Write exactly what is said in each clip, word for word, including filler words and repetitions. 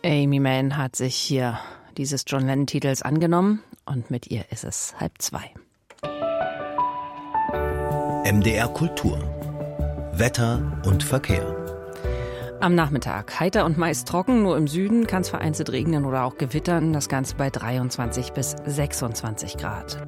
Amy Mann hat sich hier dieses John Lennon-Titels angenommen und mit ihr ist es halb zwei. M D R Kultur. Wetter und Verkehr. Am Nachmittag heiter und meist trocken, nur im Süden kann es vereinzelt regnen oder auch gewittern. Das Ganze bei dreiundzwanzig bis sechsundzwanzig Grad.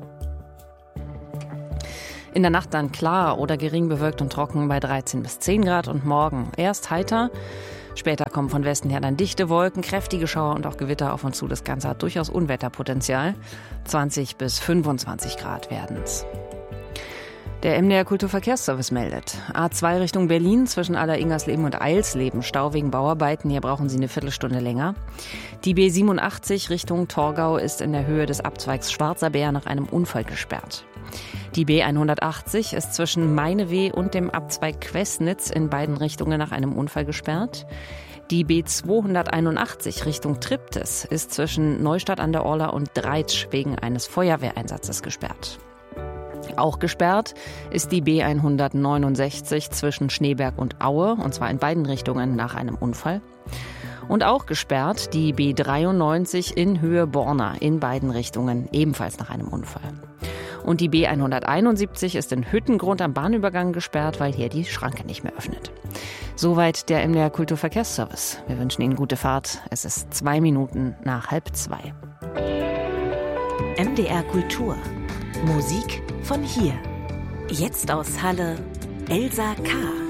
In der Nacht dann klar oder gering bewölkt und trocken bei dreizehn bis zehn Grad und morgen erst heiter. Später kommen von Westen her dann dichte Wolken, kräftige Schauer und auch Gewitter auf uns zu. Das Ganze hat durchaus Unwetterpotenzial. zwanzig bis fünfundzwanzig Grad werden's. Der M D R Kulturverkehrsservice meldet. A zwei Richtung Berlin zwischen Aller-Ingersleben und Eilsleben. Stau wegen Bauarbeiten. Hier brauchen Sie eine Viertelstunde länger. Die B siebenundachtzig Richtung Torgau ist in der Höhe des Abzweigs Schwarzer Bär nach einem Unfall gesperrt. Die B hundertachtzig ist zwischen Meineweh und dem Abzweig Quessnitz in beiden Richtungen nach einem Unfall gesperrt. Die B zweihunderteinundachtzig Richtung Triptis ist zwischen Neustadt an der Orla und Dreitsch wegen eines Feuerwehreinsatzes gesperrt. Auch gesperrt ist die B hundertneunundsechzig zwischen Schneeberg und Aue, und zwar in beiden Richtungen nach einem Unfall. Und auch gesperrt die B dreiundneunzig in Höhe Borna in beiden Richtungen, ebenfalls nach einem Unfall. Und die B hunderteinundsiebzig ist in Hüttengrund am Bahnübergang gesperrt, weil hier die Schranke nicht mehr öffnet. Soweit der M D R Kulturverkehrsservice. Wir wünschen Ihnen gute Fahrt. Es ist zwei Minuten nach halb zwei. M D R Kultur. Musik von hier. Jetzt aus Halle, Elsa K.